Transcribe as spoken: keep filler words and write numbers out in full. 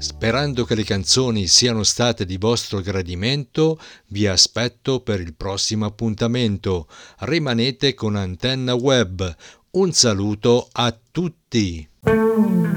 Sperando che le canzoni siano state di vostro gradimento, vi aspetto per il prossimo appuntamento. Rimanete con Antenna Web. Un saluto a tutti!